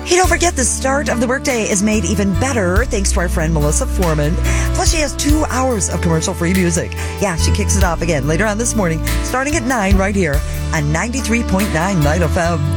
Hey, don't forget the start of the workday is made even better thanks to our friend Melissa Foreman. Plus, she has 2 hours of commercial-free music. Yeah, she kicks it off again later on this morning, starting at 9 right here on 93.9 Light FM.